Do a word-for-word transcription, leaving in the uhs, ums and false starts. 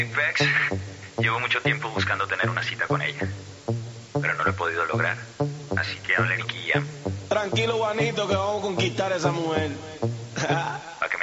Pex, llevo mucho tiempo buscando tener una cita con ella, pero no lo he podido lograr. Así que hablé Nicky Jam. Tranquilo, Juanito, que vamos a conquistar a esa mujer. Para que